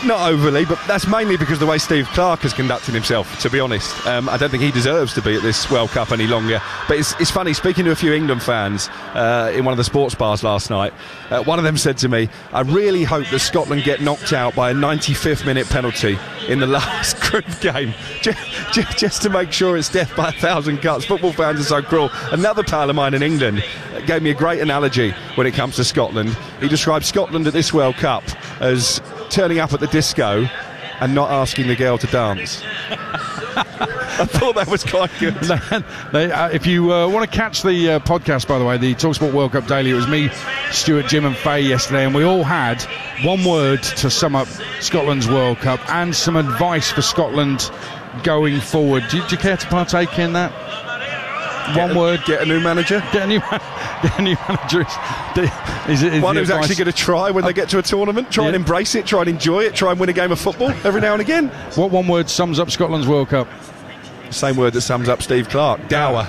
Not overly, but that's mainly because of the way Steve Clarke has conducted himself, to be honest. I don't think he deserves to be at this World Cup any longer. But it's funny, speaking to a few England fans in one of the sports bars last night, one of them said to me, I really hope that Scotland get knocked out by a 95th minute penalty in the last group game, just to make sure it's death by a thousand cuts. Football fans are so cruel. Another pal of mine in England gave me a great analogy when it comes to Scotland. He described Scotland at this World Cup as turning up at the disco and not asking the girl to dance. I thought that was quite good. If you want to catch the podcast, by the way, the TalkSport World Cup Daily, it was me, Stuart, Jim and Faye yesterday, and we all had one word to sum up Scotland's World Cup and some advice for Scotland going forward. Do you care to partake in that? One word. Get a new manager. Get a new manager. Is one who's actually going to try when they get to a tournament. Try and embrace it. Try and enjoy it. Try and win a game of football every now and again. What one word sums up Scotland's World Cup? Same word that sums up Steve Clarke. Dower.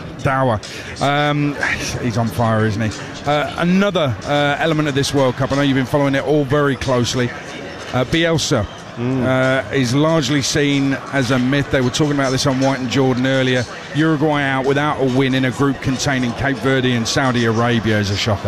He's on fire, isn't he? Another element of this World Cup, I know you've been following it all very closely. Bielsa is largely seen as a myth. They were talking about this on White and Jordan earlier. Uruguay out without a win in a group containing Cape Verde and Saudi Arabia is a shocker.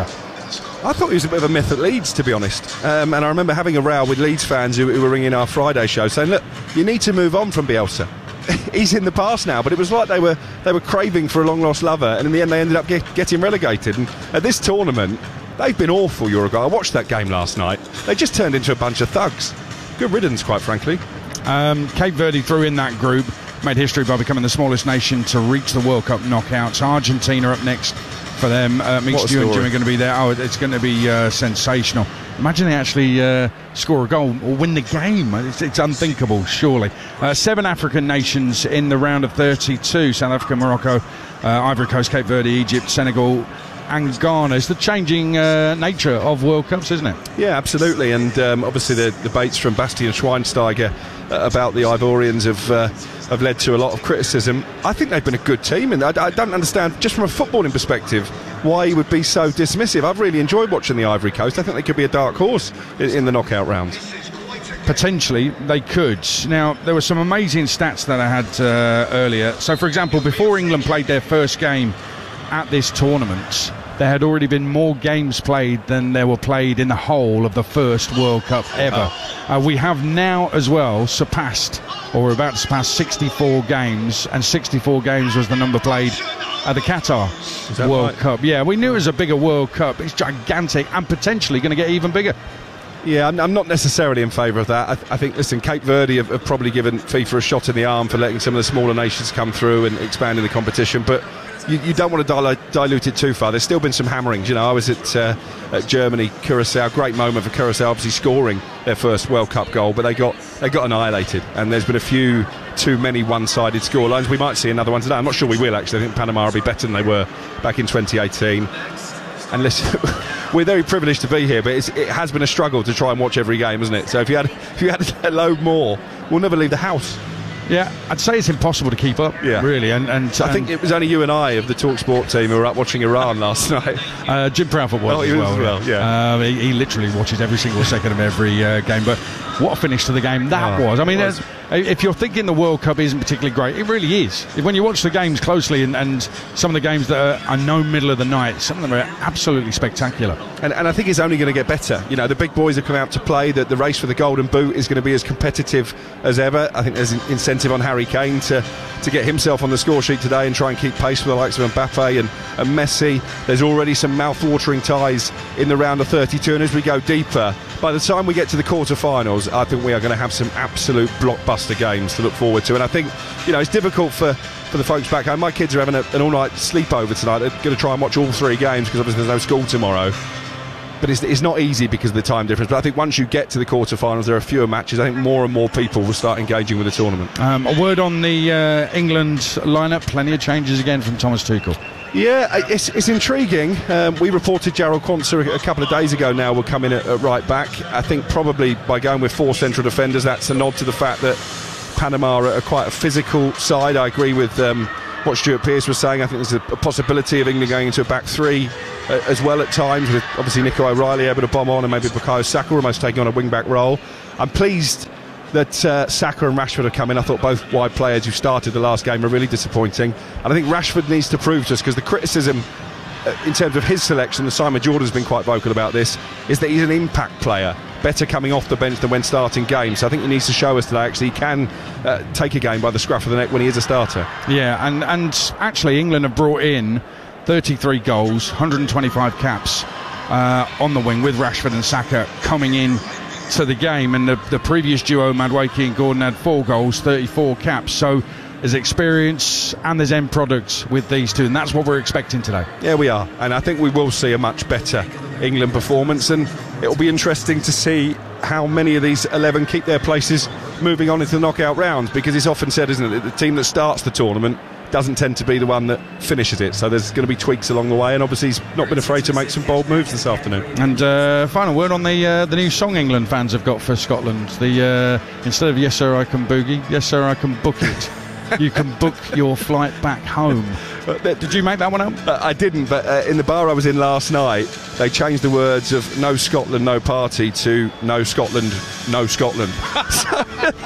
I thought he was a bit of a myth at Leeds, to be honest. And I remember having a row with Leeds fans who were ringing our Friday show saying, look, you need to move on from Bielsa. He's in the past now, but it was like they were craving for a long-lost lover, and in the end they ended up getting relegated. And at this tournament, they've been awful, Uruguay. I watched that game last night. They just turned into a bunch of thugs. Good riddance, quite frankly. Cape Verde through in that group, made history by becoming the smallest nation to reach the World Cup knockouts. Argentina up next for them. Stu and Jim are going to be there. Oh, it's going to be sensational. Imagine they actually score a goal or win the game. It's unthinkable, surely. 7 African nations in the round of 32. South Africa, Morocco, Ivory Coast, Cape Verde, Egypt, Senegal and Ghana. It's the changing nature of World Cups, isn't it? Yeah, absolutely. And obviously the debates from Bastian Schweinsteiger about the Ivorians have led to a lot of criticism. I think they've been a good team, and I don't understand, just from a footballing perspective, why he would be so dismissive. I've really enjoyed watching the Ivory Coast. I think they could be a dark horse in the knockout rounds. Potentially they could. Now, there were some amazing stats that I had earlier. So, for example, before England played their first game at this tournament, there had already been more games played than there were played in the whole of the first World Cup ever. We have now as well surpassed, or we're about to surpass 64 games, and 64 games was the number played at the Qatar World Cup. Yeah, we knew it was a bigger World Cup. It's gigantic and potentially going to get even bigger. Yeah, I'm not necessarily in favour of that. I think, listen, Cape Verde have probably given FIFA a shot in the arm for letting some of the smaller nations come through and expanding the competition, but you don't want to dilute it too far. There's still been some hammerings. You know, I was at Germany, Curacao. Great moment for Curacao, obviously scoring their first World Cup goal, but they got annihilated. And there's been a few too many one-sided scorelines. We might see another one today. I'm not sure we will, actually. I think Panama will be better than they were back in 2018. And listen, we're very privileged to be here, but it has been a struggle to try and watch every game, hasn't it? So if you had a load more, we'll never leave the house. Yeah, I'd say it's impossible to keep up, really. And I think it was only you and I of the TalkSport team who were up watching Iran last night. Jim Proudfoot was as well. Yeah. He literally watches every single second of every game. But what a finish to the game that was. I mean, if you're thinking the World Cup isn't particularly great, it really is. When you watch the games closely and some of the games that are no middle of the night, some of them are absolutely spectacular. And I think it's only going to get better. You know, the big boys have come out to play. That the race for the Golden Boot is going to be as competitive as ever. I think there's an incentive on Harry Kane to get himself on the score sheet today and try and keep pace with the likes of Mbappe and Messi. There's already some mouth-watering ties in the round of 32, and as we go deeper, by the time we get to the quarter-finals, I think we are going to have some absolute blockbuster games to look forward to. And I think, you know, it's difficult for the folks back home. My kids are having an all-night sleepover tonight. They're going to try and watch all 3 games because obviously there's no school tomorrow. But it's not easy because of the time difference. But I think once you get to the quarter-finals, there are fewer matches. I think more and more people will start engaging with the tournament. A word on the England lineup. Plenty of changes again from Thomas Tuchel. Yeah, it's intriguing. We reported Jarrell Quansah a couple of days ago now will come in at right back. I think probably by going with 4 central defenders, that's a nod to the fact that Panama are quite a physical side. I agree with what Stuart Pearce was saying. I think there's a possibility of England going into a back 3 as well at times, with obviously Nico O'Reilly able to bomb on and maybe Bukayo Saka almost taking on a wing-back role. I'm pleased that Saka and Rashford are coming. I thought both wide players who started the last game are really disappointing, and I think Rashford needs to prove to us, because the criticism in terms of his selection, and Simon Jordan's been quite vocal about this, is that he's an impact player, better coming off the bench than when starting games. So I think he needs to show us today actually he can take a game by the scruff of the neck when he is a starter. Yeah, and actually England have brought in 33 goals, 125 caps on the wing, with Rashford and Saka coming in to the game, and the previous duo, Madueke and Gordon, had 4 goals, 34 caps. So there's experience and there's end products with these two, and that's what we're expecting today. Yeah, we are, and I think we will see a much better England performance, and it'll be interesting to see how many of these 11 keep their places moving on into the knockout rounds, because it's often said, isn't it, that the team that starts the tournament doesn't tend to be the one that finishes it, so there's going to be tweaks along the way, and obviously he's not been afraid to make some bold moves this afternoon. And final word on the new song England fans have got for Scotland, the instead of "Yes Sir I Can Boogie," "Yes Sir I Can Book It." You can book your flight back home. Did you make that one up? I didn't, but in the bar I was in last night, they changed the words of "No Scotland, no party" to "No Scotland, no Scotland." So,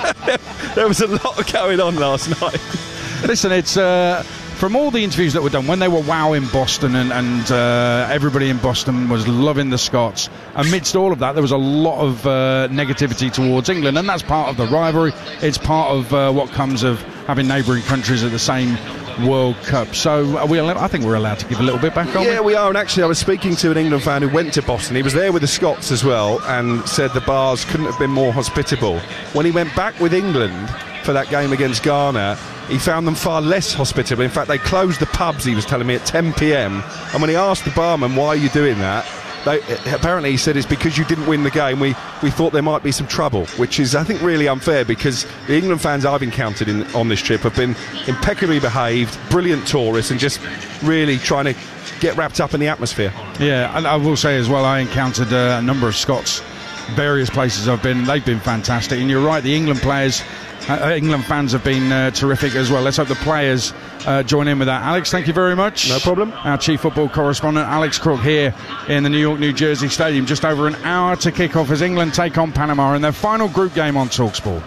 there was a lot going on last night. Listen, it's from all the interviews that were done when they were wow in Boston, and everybody in Boston was loving the Scots. Amidst all of that, there was a lot of negativity towards England, and that's part of the rivalry. It's part of what comes of having neighbouring countries at the same World Cup. So I think we're allowed to give a little bit back, aren't we? Yeah, we are. And actually, I was speaking to an England fan who went to Boston. He was there with the Scots as well, and said the bars couldn't have been more hospitable. When he went back with England for that game against Ghana, he found them far less hospitable. In fact, they closed the pubs, he was telling me, at 10 p.m. And when he asked the barman, "Why are you doing that?" apparently he said it's because you didn't win the game. We thought there might be some trouble, which is, I think, really unfair, because the England fans I've encountered on this trip have been impeccably behaved, brilliant tourists, and just really trying to get wrapped up in the atmosphere. Yeah, and I will say as well, I encountered a number of Scots, various places I've been, they've been fantastic. And you're right, the England players, England fans have been terrific as well. Let's hope the players join in with that. Alex, thank you very much. No problem. Our chief football correspondent, Alex Crook, here in the New York, New Jersey Stadium. Just over an hour to kick off as England take on Panama in their final group game on TalkSport.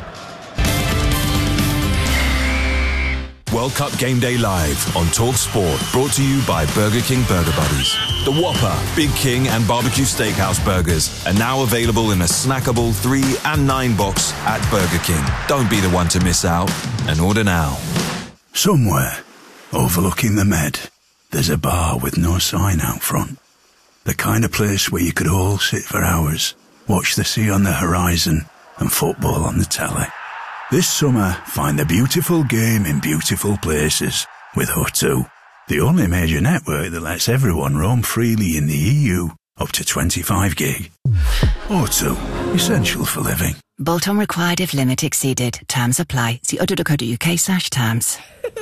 World Cup Game Day Live on TalkSport, brought to you by Burger King Burger Buddies. The Whopper, Big King and Barbecue Steakhouse burgers are now available in a snackable 3 and 9 box at Burger King. Don't be the one to miss out, and order now. Somewhere, overlooking the Med, there's a bar with no sign out front. The kind of place where you could all sit for hours, watch the sea on the horizon and football on the telly. This summer, find the beautiful game in beautiful places with O2, the only major network that lets everyone roam freely in the EU, up to 25 gig. O2, essential for living. Bolt-on required if limit exceeded. Terms apply. See o2.co.uk/terms.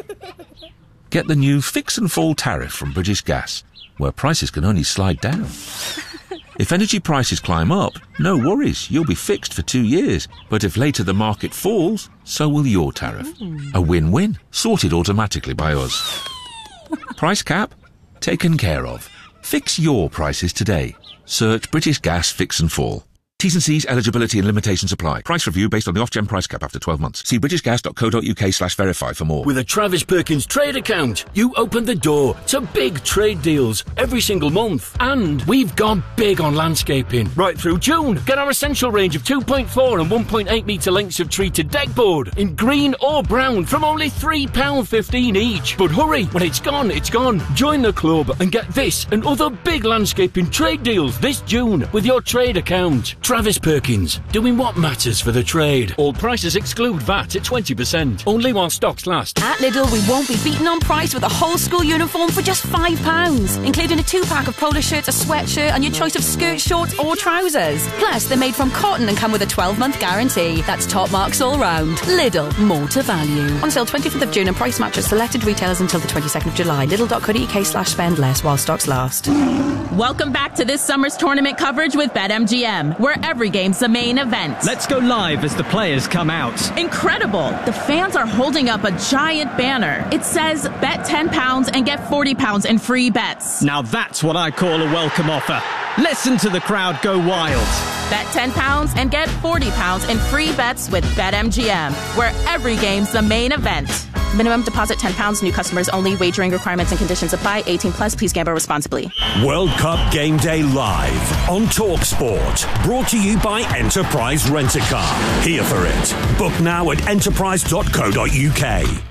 Get the new Fix and Fall tariff from British Gas, where prices can only slide down. If energy prices climb up, no worries, you'll be fixed for 2 years. But if later the market falls, so will your tariff. A win-win, sorted automatically by us. Price cap? Taken care of. Fix your prices today. Search British Gas Fix and Fall. T's and C's, eligibility and limitations apply. Price review based on the off-gen price cap after 12 months. See britishgas.co.uk/verify for more. With a Travis Perkins trade account, you open the door to big trade deals every single month. And we've gone big on landscaping. Right through June, get our essential range of 2.4 and 1.8 metre lengths of treated deck board in green or brown from only £3.15 each. But hurry, when it's gone, it's gone. Join the club and get this and other big landscaping trade deals this June with your trade account. Travis Perkins, doing what matters for the trade. All prices exclude VAT at 20%. Only while stocks last. At Lidl, we won't be beaten on price with a whole school uniform for just £5, including a 2-pack of polo shirts, a sweatshirt, and your choice of skirt, shorts, or trousers. Plus, they're made from cotton and come with a 12-month guarantee. That's top marks all round. Lidl, more to value. On sale 25th of June and price match at selected retailers until the 22nd of July. Lidl.co.uk/spend less while stocks last. Welcome back to this summer's tournament coverage with BetMGM, where every game's the main event. Let's go live as the players come out. Incredible! The fans are holding up a giant banner. It says, bet £10 and get £40 in free bets. Now that's what I call a welcome offer. Listen to the crowd go wild. Bet £10 and get £40 in free bets with BetMGM, where every game's the main event. Minimum deposit £10. New customers only. Wagering requirements and conditions apply. 18 plus. Please gamble responsibly. World Cup Game Day live on TalkSport. Brought to you by Enterprise Rent-A-Car. Here for it. Book now at enterprise.co.uk.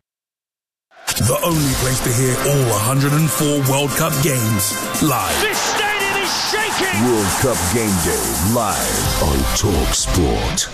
The only place to hear all 104 World Cup games live. This stadium is shaking! World Cup Game Day live on TalkSport.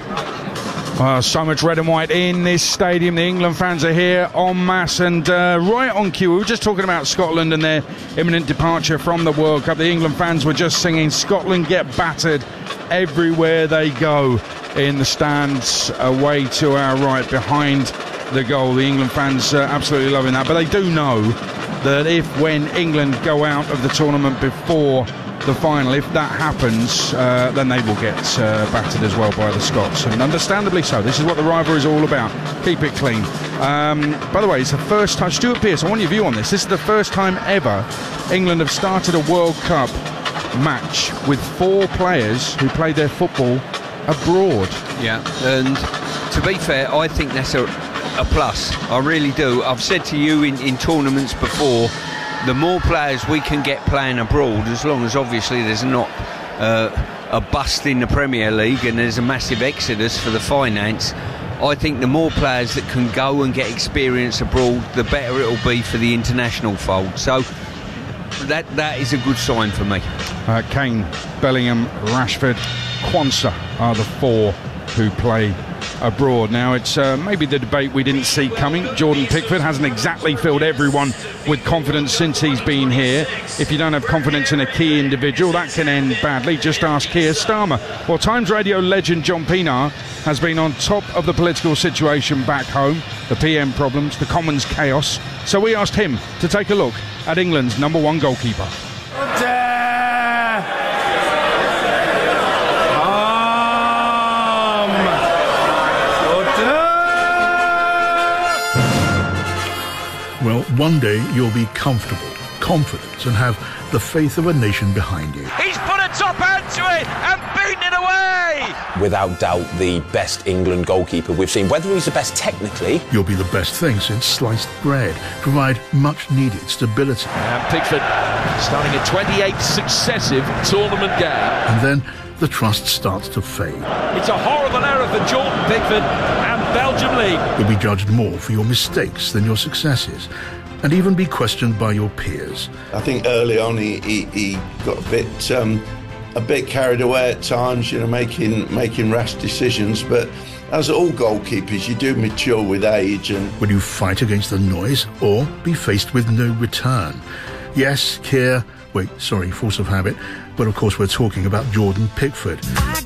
So much red and white in this stadium. The England fans are here en masse and right on cue. We were just talking about Scotland and their imminent departure from the World Cup. The England fans were just singing "Scotland get battered" everywhere they go in the stands away to our right behind the goal. The England fans absolutely loving that, but they do know that when England go out of the tournament before the final, if that happens, then they will get battered as well by the Scots, and understandably so. This is what the rivalry is all about. Keep it clean. By the way, it's the first time, Stuart Pearce, I want your view on this. This is the first time ever England have started a World Cup match with 4 players who played their football abroad. Yeah, and to be fair, I think that's a plus. I really do. I've said to you in tournaments before, the more players we can get playing abroad, as long as obviously there's not a bust in the Premier League and there's a massive exodus for the finance, I think the more players that can go and get experience abroad, the better it'll be for the international fold. So that is a good sign for me. Kane, Bellingham, Rashford, Quansah are the 4 who play abroad. Now, it's maybe the debate we didn't see coming. Jordan Pickford hasn't exactly filled everyone with confidence since he's been here. If you don't have confidence in a key individual, that can end badly. Just ask Keir Starmer. Well, Times Radio legend John Pienaar has been on top of the political situation back home, the PM problems, the Commons chaos. So we asked him to take a look at England's #1 goalkeeper. Well, one day you'll be comfortable, confident, and have the faith of a nation behind you. He's put a top hand to it and beaten it away! Without doubt, the best England goalkeeper we've seen. Whether he's the best technically... You'll be the best thing since sliced bread. Provide much-needed stability. And Pickford starting a 28th successive tournament game. And then the trust starts to fade. It's a horrible error for Jordan Pickford and Belgium lead. You'll be judged more for your mistakes than your successes, and even be questioned by your peers. I think early on he got a bit carried away at times, making rash decisions, but as all goalkeepers, you do mature with age. And will you fight against the noise or be faced with no return? Yes, Keir, force of habit, but of course we're talking about Jordan Pickford.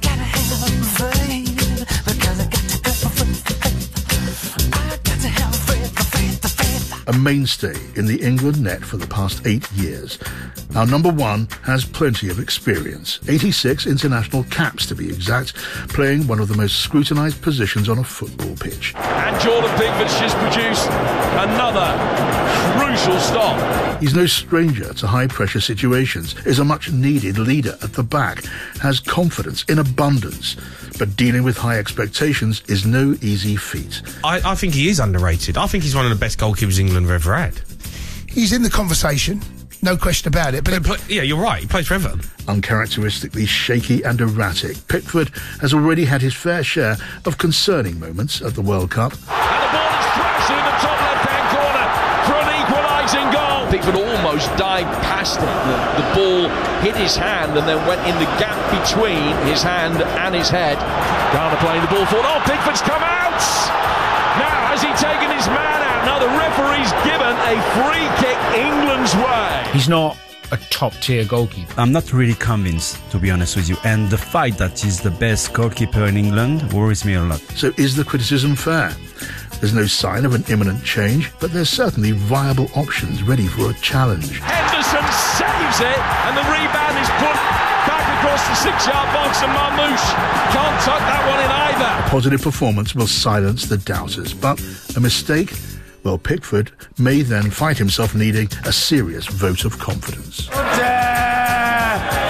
A mainstay in the England net for the past 8 years. Our #1 has plenty of experience, 86 international caps to be exact, playing one of the most scrutinised positions on a football pitch. And Jordan Pickford's just produced another crucial stop. He's no stranger to high-pressure situations, is a much-needed leader at the back, has confidence in abundance, but dealing with high expectations is no easy feat. I think he is underrated. I think he's one of the best goalkeepers England have ever had. He's in the conversation, no question about it. But yeah, you're right. He plays for Everton. Uncharacteristically shaky and erratic, Pickford has already had his fair share of concerning moments at the World Cup. And the ball is thrashed in the top left-hand corner for an equalising goal. Pickford almost dived past it. The ball hit his hand and then went in the gap between his hand and his head. Garner playing the ball forward. Oh, Pickford's come out! Now, has he taken his man out? Now the referee's given a free kick England's way. He's not a top-tier goalkeeper. I'm not really convinced, to be honest with you. And the fact that he's the best goalkeeper in England worries me a lot. So is the criticism fair? There's no sign of an imminent change, but there's certainly viable options ready for a challenge. Henderson saves it, and the rebound is put back across the 6-yard box, and Marmoush can't tuck that one in either. A positive performance will silence the doubters, but a mistake? Well, Pickford may then find himself needing a serious vote of confidence.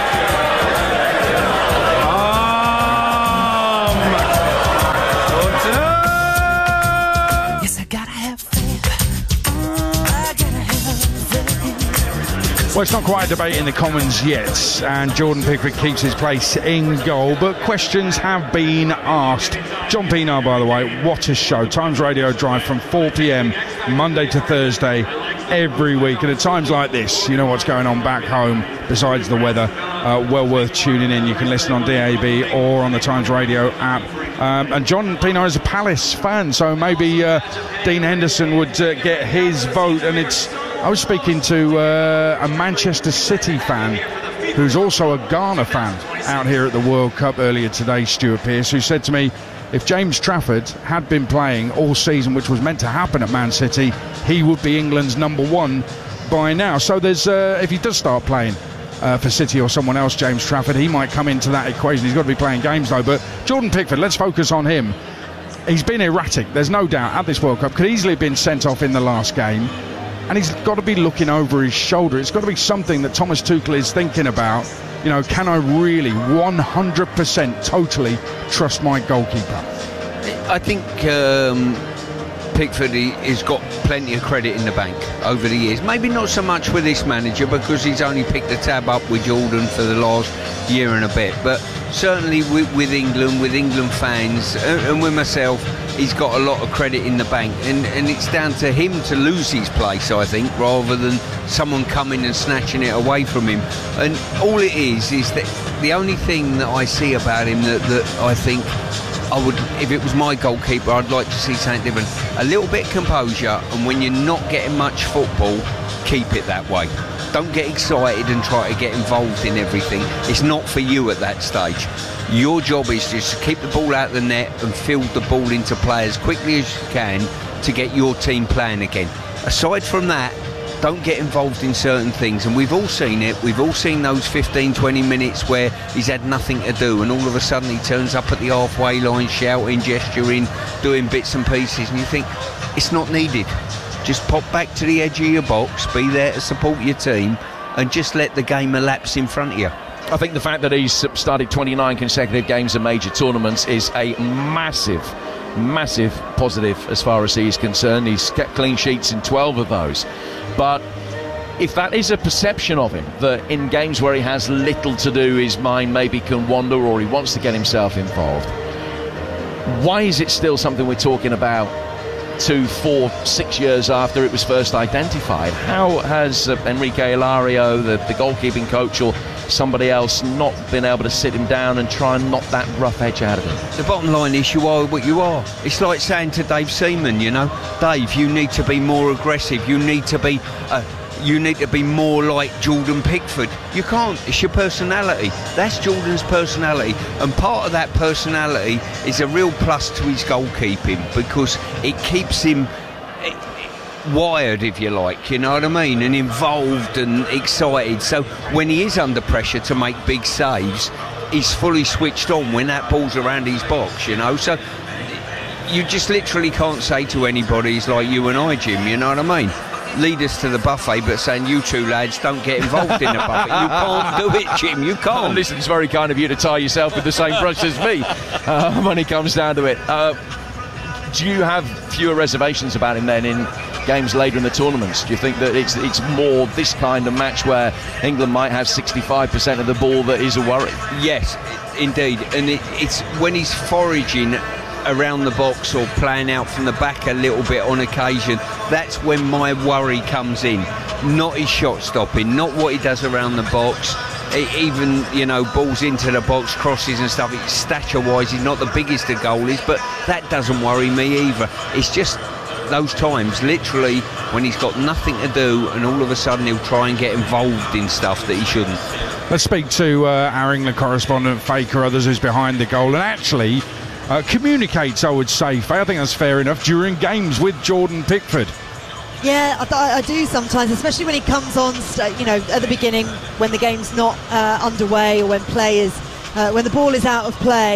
Well, it's not quite a debate in the Commons yet, and Jordan Pickford keeps his place in goal, but questions have been asked. John Pienaar, by the way, what a show. Times Radio Drive from 4 p.m, Monday to Thursday, every week. And at times like this, you know what's going on back home, besides the weather, well worth tuning in. You can listen on DAB or on the Times Radio app. And John Pienaar is a Palace fan, so maybe Dean Henderson would get his vote. And I was speaking to a Manchester City fan who's also a Ghana fan out here at the World Cup earlier today, Stuart Pearce, who said to me, if James Trafford had been playing all season, which was meant to happen at Man City, he would be England's number one by now. So there's if he does start playing for City or someone else, James Trafford, he might come into that equation. He's got to be playing games though. But Jordan Pickford, let's focus on him. He's been erratic, there's no doubt, at this World Cup. Could easily have been sent off in the last game. And he's got to be looking over his shoulder. It's got to be something that Thomas Tuchel is thinking about. You know, can I really 100% totally trust my goalkeeper? I think Pickford has got plenty of credit in the bank over the years. Maybe not so much with this manager because he's only picked the tab up with Jordan for the last year and a bit. But certainly with England fans and with myself, he's got a lot of credit in the bank. And it's down to him to lose his place, I think, rather than someone coming and snatching it away from him. And all it is that the only thing that I see about him that I think I would, if it was my goalkeeper, I'd like to see something different. A little bit of composure, and when you're not getting much football, keep it that way. Don't get excited and try to get involved in everything. It's not for you at that stage. Your job is just to keep the ball out of the net and field the ball into play as quickly as you can to get your team playing again. Aside from that, don't get involved in certain things, and we've all seen it. We've all seen those 15-20 minutes where he's had nothing to do and all of a sudden he turns up at the halfway line shouting, gesturing, doing bits and pieces, and you think it's not needed. Just pop back to the edge of your box, be there to support your team, and just let the game elapse in front of you. I think the fact that he's started 29 consecutive games in major tournaments is a massive positive as far as he's concerned. He's kept clean sheets in 12 of those. But if that is a perception of him, that in games where he has little to do, his mind maybe can wander or he wants to get himself involved, why is it still something we're talking about 2, 4, 6 years after it was first identified? How has Enrique Hilario, the goalkeeping coach, or somebody else not been able to sit him down and try and knock that rough edge out of him? The bottom line is you are what you are. It's like saying to Dave Seaman, you know, Dave, you need to be more aggressive. You need to be more like Jordan Pickford. You can't. It's your personality. That's Jordan's personality, and part of that personality is a real plus to his goalkeeping because it keeps him wired, if you like, you know what I mean, and involved and excited. So when he is under pressure to make big saves, he's fully switched on when that ball's around his box, you know. So you just literally can't say to anybody, it's like you and I, Jim, you know what I mean, lead us to the buffet, but saying you two lads don't get involved in the buffet. You can't do it, Jim, you can't. Listen, it's very kind of you to tie yourself with the same brush as me when it comes down to it. Do you have fewer reservations about him then in games later in the tournaments? Do you think that it's more this kind of match where England might have 65% of the ball that is a worry? Yes, indeed. And it's when he's foraging around the box or playing out from the back a little bit on occasion, that's when my worry comes in. Not his shot stopping, not what he does around the box. Even, you know, balls into the box, crosses and stuff. Stature-wise, he's not the biggest of goalies, but that doesn't worry me either. It's just those times, literally, when he's got nothing to do and all of a sudden he'll try and get involved in stuff that he shouldn't. Let's speak to our England correspondent, Faye Carruthers, who's behind the goal and actually communicates, I would say, Faye, I think that's fair enough, during games with Jordan Pickford. Yeah, I do sometimes, especially when he comes on, you know, at the beginning when the game's not underway or when when the ball is out of play.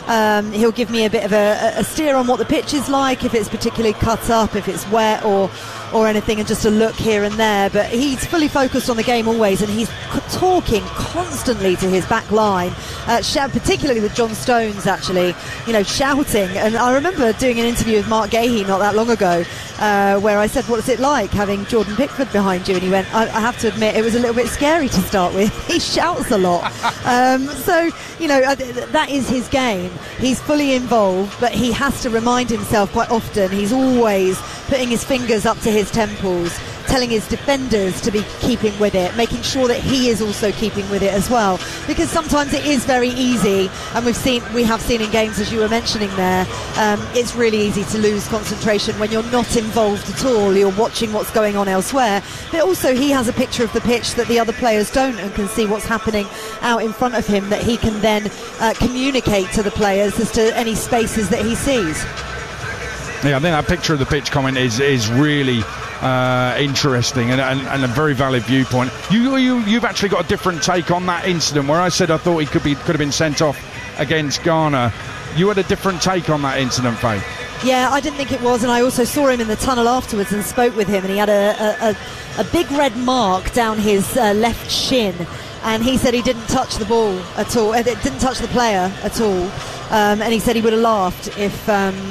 He'll give me a bit of a steer on what the pitch is like, if it's particularly cut up, if it's wet or anything, and just a look here and there. But he's fully focused on the game always, and he's talking constantly to his back line, particularly with John Stones, actually, shouting. And I remember doing an interview with Mark Gahey not that long ago, where I said, what's it like having Jordan Pickford behind you? And he went, I have to admit, it was a little bit scary to start with. He shouts a lot. So that is his game. He's fully involved, but he has to remind himself quite often. He's always putting his fingers up to his temples, telling his defenders to be keeping with it, making sure that he is also keeping with it as well, because sometimes it is very easy, and we have seen in games, as you were mentioning there, it's really easy to lose concentration when you're not involved at all. You're watching what's going on elsewhere, but also he has a picture of the pitch that the other players don't, and can see what's happening out in front of him, that he can then communicate to the players as to any spaces that he sees. Yeah, I think that picture of the pitch comment is really interesting and a very valid viewpoint. You've actually got a different take on that incident, where I said I thought he could have been sent off against Ghana. You had a different take on that incident, Faye. Yeah, I didn't think it was, and I also saw him in the tunnel afterwards and spoke with him, and he had a big red mark down his left shin, and he said he didn't touch the ball at all. It didn't touch the player at all, and he said he would have laughed if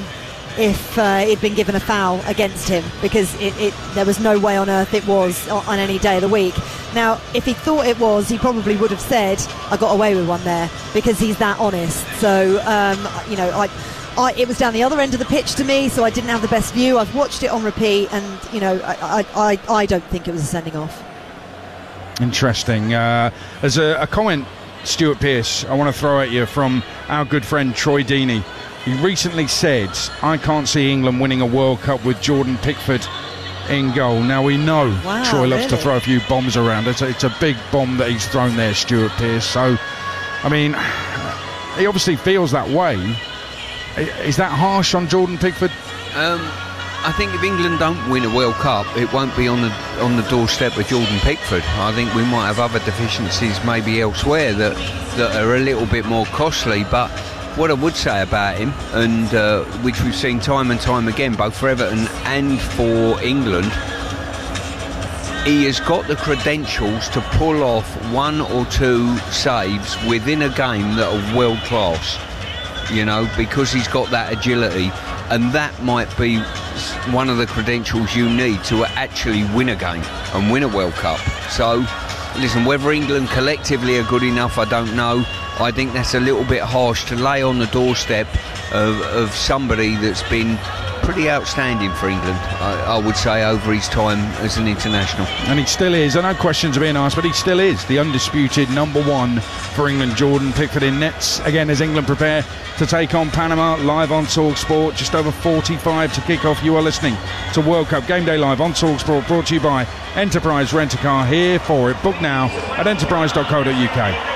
he'd been given a foul against him, because there was no way on earth it was on any day of the week. Now, if he thought it was, he probably would have said, I got away with one there, because he's that honest. So, it was down the other end of the pitch to me, so I didn't have the best view. I've watched it on repeat, and, I don't think it was a sending off. Interesting. As a comment, Stuart Pearce, I want to throw at you from our good friend Troy Deeney. He recently said, I can't see England winning a World Cup with Jordan Pickford in goal. Now, we know Troy loves to throw a few bombs around. It's a big bomb that he's thrown there, Stuart Pearce. So, I mean, he obviously feels that way. Is that harsh on Jordan Pickford? I think if England don't win a World Cup, it won't be on the doorstep of Jordan Pickford. I think we might have other deficiencies maybe elsewhere that are a little bit more costly. But what I would say about him, and which we've seen time and time again, both for Everton and for England, he has got the credentials to pull off one or two saves within a game that are world class, because he's got that agility, and that might be one of the credentials you need to actually win a game and win a World Cup. So, listen, whether England collectively are good enough, I don't know. I think that's a little bit harsh to lay on the doorstep of somebody that's been pretty outstanding for England, I would say, over his time as an international. And he still is. I know questions are being asked, but he still is the undisputed number one for England. Jordan Pickford in nets again as England prepare to take on Panama, live on TalkSport. Just over 45 to kick off. You are listening to World Cup Game Day Live on TalkSport, brought to you by Enterprise Rent-A-Car. Here for it. Book now at enterprise.co.uk.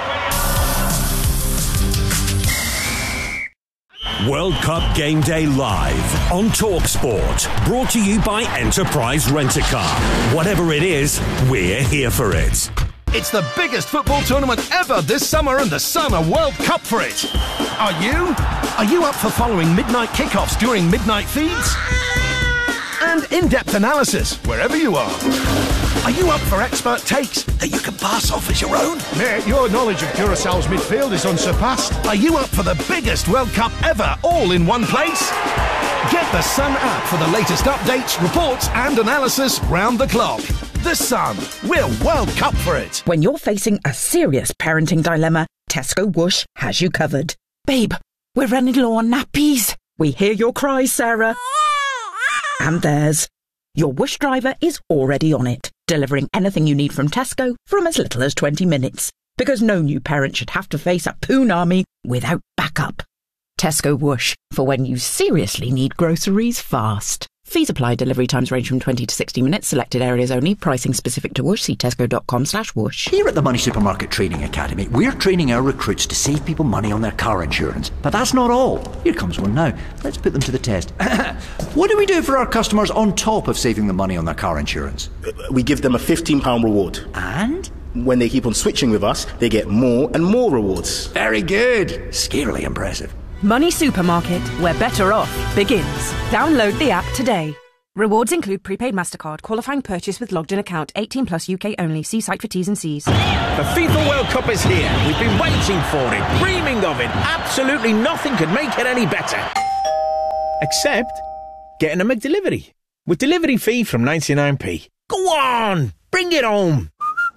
World Cup Game Day Live on TalkSport, brought to you by Enterprise Rent-A-Car. Whatever it is, we're here for it. It's the biggest football tournament ever this summer, and the Sun are World Cup for it. Are you? Are you up for following midnight kickoffs during midnight feeds? And in-depth analysis wherever you are. Are you up for expert takes that you can pass off as your own? Mate, your knowledge of Curaçao's midfield is unsurpassed. Are you up for the biggest World Cup ever, all in one place? Get the Sun app for the latest updates, reports and analysis round the clock. The Sun, we're World Cup for it. When you're facing a serious parenting dilemma, Tesco Whoosh has you covered. Babe, we're running low on nappies. We hear your cries, Sarah. And theirs. Your Whoosh driver is already on it, delivering anything you need from Tesco from as little as 20 minutes. Because no new parent should have to face a poon army without backup. Tesco Whoosh, for when you seriously need groceries fast. Fees apply. Delivery times range from 20 to 60 minutes. Selected areas only. Pricing specific to Whoosh. See tesco.com/whoosh. Here at the Money Supermarket Training Academy, we're training our recruits to save people money on their car insurance. But that's not all. Here comes one now. Let's put them to the test. What do we do for our customers on top of saving them money on their car insurance? We give them a £15 reward. And? When they keep on switching with us, they get more and more rewards. Very good. Scarily impressive. Money Supermarket, where better off begins. Download the app today. Rewards include prepaid MasterCard, qualifying purchase with logged in account, 18 plus UK only. See site for T's and C's. The FIFA World Cup is here. We've been waiting for it, dreaming of it. Absolutely nothing could make it any better. Except getting a McDelivery. With delivery fee from 99p. Go on! Bring it home!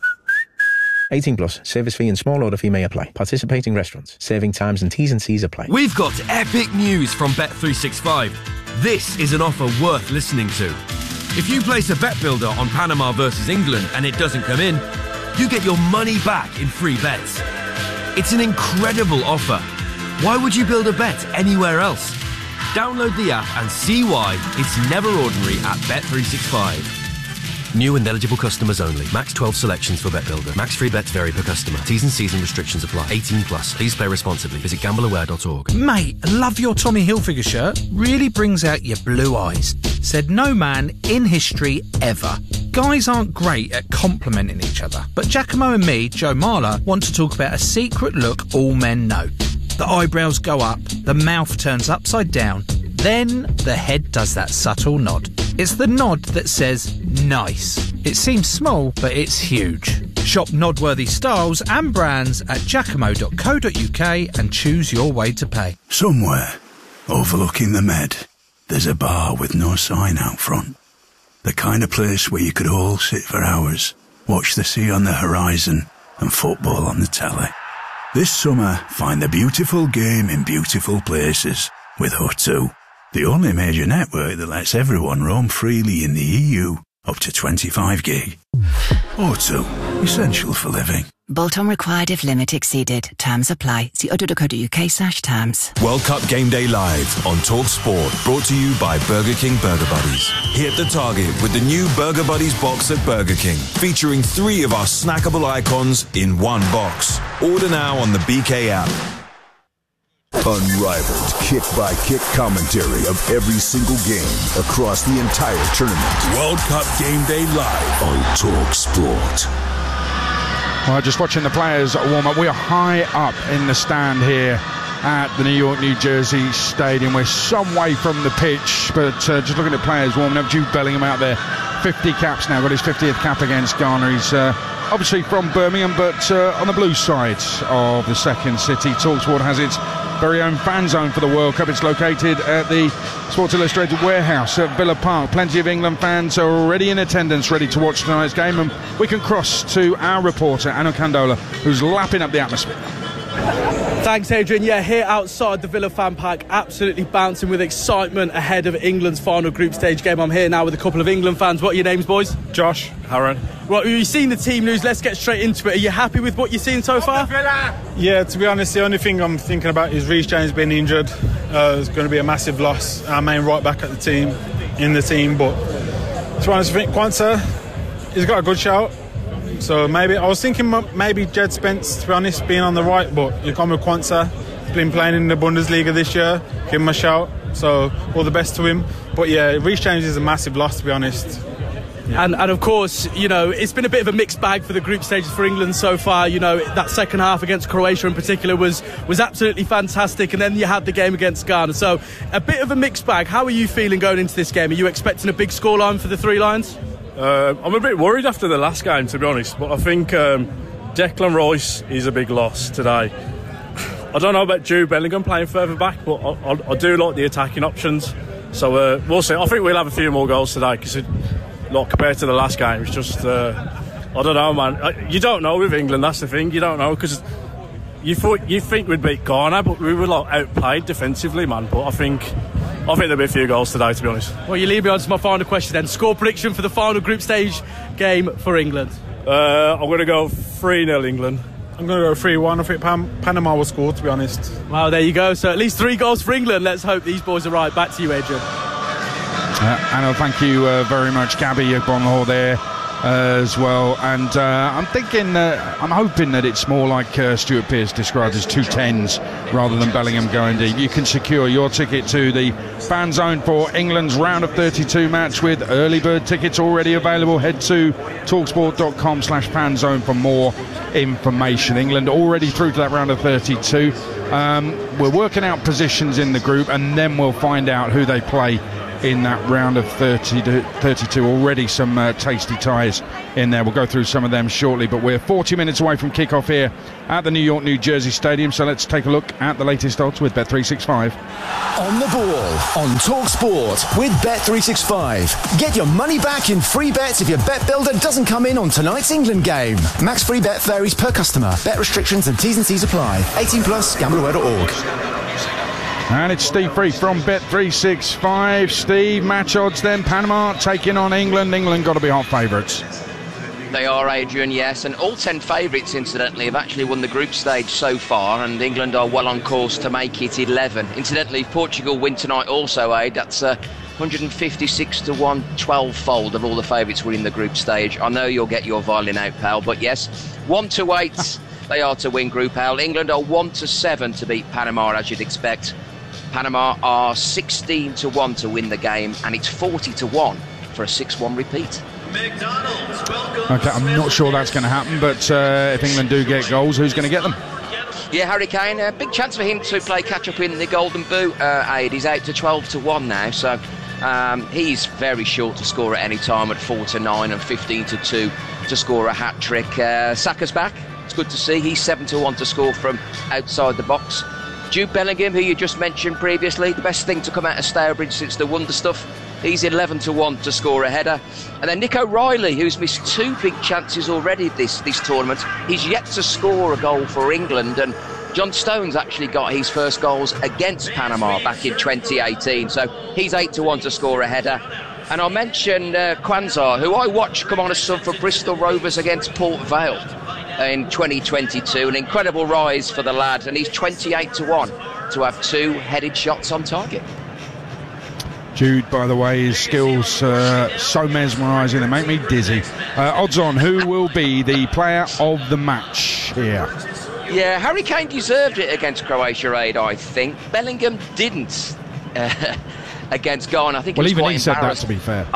18 plus. Service fee and small order fee may apply. Participating restaurants. Serving times and T's and C's apply. We've got epic news from Bet365. This is an offer worth listening to. If you place a bet builder on Panama versus England and it doesn't come in, you get your money back in free bets. It's an incredible offer. Why would you build a bet anywhere else? Download the app and see why it's never ordinary at Bet365. New and eligible customers only. Max 12 selections for Bet Builder. Max free bets vary per customer. T's and C's and restrictions apply. 18 plus. Please play responsibly. Visit gambleaware.org. Mate, I love your Tommy Hilfiger shirt. Really brings out your blue eyes. Said no man in history ever. Guys aren't great at complimenting each other, but Giacomo and me, Joe Marler, want to talk about a secret look all men know. The eyebrows go up, the mouth turns upside down, then the head does that subtle nod. It's the nod that says nice. It seems small, but it's huge. Shop nod-worthy styles and brands at giacomo.co.uk and choose your way to pay. Somewhere, overlooking the Med, there's a bar with no sign out front. The kind of place where you could all sit for hours, watch the sea on the horizon and football on the telly. This summer, find the beautiful game in beautiful places with O2, the only major network that lets everyone roam freely in the EU up to 25 gig. O2, essential for living. Bolt-on required if limit exceeded. Terms apply. See o2.co.uk/terms. World Cup Game Day Live on Talk Sport, brought to you by Burger King Burger Buddies. Hit the target with the new Burger Buddies box at Burger King, featuring 3 of our snackable icons in one box. Order now on the BK app. Unrivaled kick-by-kick commentary of every single game across the entire tournament. World Cup Game Day Live on Talk Sport. Well, just watching the players warm up. We are high up in the stand here at the New York, New Jersey Stadium. We're some way from the pitch, but just looking at players warming up. Jude Bellingham out there, 50 caps now, got his 50th cap against Ghana. He's obviously from Birmingham, but on the blue side of the second city. TalkSport has its very own fan zone for the World Cup. It's located at the Sports Illustrated warehouse at Villa Park. Plenty of England fans are already in attendance, ready to watch tonight's game, and we can cross to our reporter Anu Kandola, who's lapping up the atmosphere. Thanks, Adrian. Yeah, here outside the Villa fan park, absolutely bouncing with excitement ahead of England's final group stage game. I'm here now with a couple of England fans. What are your names, boys? Josh, Harron. Right, you've seen the team news. Let's get straight into it. Are you happy with what you've seen so far? Yeah, to be honest, the only thing I'm thinking about is Reece James being injured. It's going to be a massive loss. Our main right back in the team, but to be honest, I think Quansah, he's got a good shout. So maybe I was thinking maybe Jed Spence, to be honest, being on the right, but you come with Quansah. He's been playing in the Bundesliga this year. Give him a shout. So all the best to him. But yeah, Reece James is a massive loss, to be honest. Yeah. And of course, you know, it's been a bit of a mixed bag for the group stages for England so far. You know, that second half against Croatia in particular was absolutely fantastic, and then you had the game against Ghana. So a bit of a mixed bag. How are you feeling going into this game? Are you expecting a big scoreline for the Three Lions? I'm a bit worried after the last game, to be honest, but I think Declan Rice is a big loss today. I don't know about Jude Bellingham playing further back, but I do like the attacking options. So we'll see. I think we'll have a few more goals today, because compared to the last game, it's just I don't know, man. You don't know with England, that's the thing. You don't know, because you think we'd beat Ghana, but we were outplayed defensively, man. But I think there'll be a few goals today, to be honest. Well, you lead me on to my final question then. Score prediction for the final group stage game for England? I'm going to go 3-0 England. I'm going to go 3-1. I think Panama will score, to be honest. Well, there you go. So at least 3 goals for England. Let's hope these boys are right. Back to you, Adrian. Anna, thank you very much. Gabby Bonhor there as well. And I'm hoping that it's more like Stuart Pearce described as 2 10s rather than Bellingham going deep. You can secure your ticket to the fan zone for England's round of 32 match with early bird tickets already available. Head to talksport.com/fanzone for more information. England already through to that round of 32. We're working out positions in the group, and then we'll find out who they play in that round of 30 to 32. Already some tasty ties in there. We'll go through some of them shortly, but we're 40 minutes away from kickoff here at the New York, New Jersey Stadium, so let's take a look at the latest odds with Bet365. On the ball, on Talk Sport with Bet365. Get your money back in free bets if your bet builder doesn't come in on tonight's England game. Max free bet varies per customer. Bet restrictions and T's and C's apply. 18 plus, gambleaware.org. And it's Steve Free from Bet365. Steve, match odds then. Panama taking on England. England got to be hot favourites. They are, Adrian, yes, and all 10 favourites, incidentally, have actually won the group stage so far, and England are well on course to make it 11. Incidentally, if Portugal win tonight also, Aid, that's 156 to 1, 12-fold of all the favourites winning the group stage. I know you'll get your violin out, pal, but yes, 1 to 8 they are to win Group L. England are 1 to 7 to beat Panama, as you'd expect. Panama are 16 to 1 to win the game, and it's 40 to 1 for a 6-1 repeat. Okay, I'm not sure that's going to happen, but if England do get goals, who's going to get them? Yeah, Harry Kane, a big chance for him to play catch-up in the Golden Boot, Aid. He's out to 12 to 1 now, so he's very short to score at any time at 4 to 9 and 15 to 2 to score a hat-trick. Saka's back. It's good to see. He's 7 to 1 to score from outside the box. Jude Bellingham, who you just mentioned previously, the best thing to come out of Stourbridge since the Wonder Stuff. He's 11 to 1 to score a header. And then Nick O'Reilly, who's missed 2 big chances already this tournament. He's yet to score a goal for England. And John Stones actually got his first goals against Panama back in 2018. So he's 8 to 1 to score a header. And I'll mention Kwanzaa, who I watched come on as sub for Bristol Rovers against Port Vale in 2022. An incredible rise for the lad, and he's 28 to 1 to have 2 headed shots on target. Jude, by the way, his skills so mesmerising, they make me dizzy. Odds on, who will be the player of the match here? Yeah, Harry Kane deserved it against Croatia, Aid, I think. Bellingham didn't against Ghana. I think well, he was even quite he said embarrassed. that, to be fair.